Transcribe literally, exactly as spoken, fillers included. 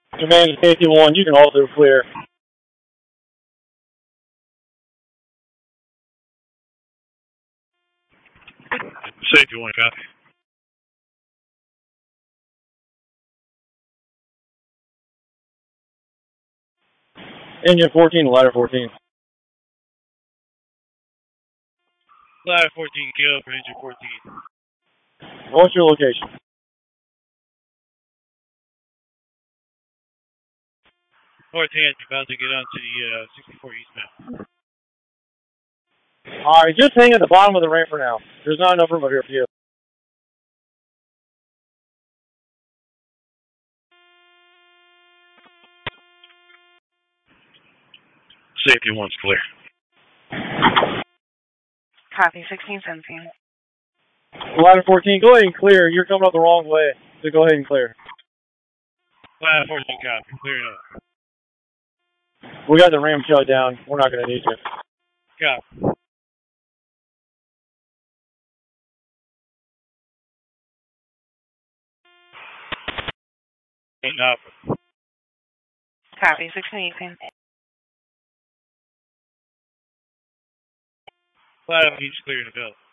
Command Safety one, you can also clear. Safety one, copy. Engine fourteen, ladder fourteen. Ladder fourteen, go for engine fourteen. What's your location? North hand, about to get onto the uh, sixty-four eastbound. Alright, just hang at the bottom of the ramp for now. There's not enough room up here for you. Safety one's clear. Copy, sixteen seventeen. Ladder fourteen, go ahead and clear. You're coming up the wrong way, so go ahead and clear. Ladder fourteen, copy. Clear it up. We got the ramp shut down. We're not going to need you. Copy. Ain't up. Copy, sixteen eighteen. Ladder fourteen's clear to go.